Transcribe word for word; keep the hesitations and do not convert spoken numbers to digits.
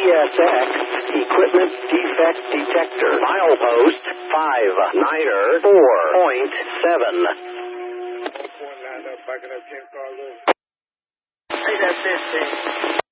S X Equipment Defect Detector. Milepost five niner four point seven. Point lined up, backing up ten car loop. Hey, that's fifteen.